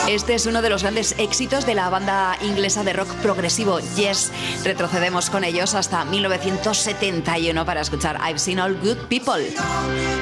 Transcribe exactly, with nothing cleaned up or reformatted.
Este es uno de los grandes éxitos de la banda inglesa de rock progresivo Yes. Retrocedemos con ellos hasta mil novecientos setenta y uno para escuchar I've Seen All Good People.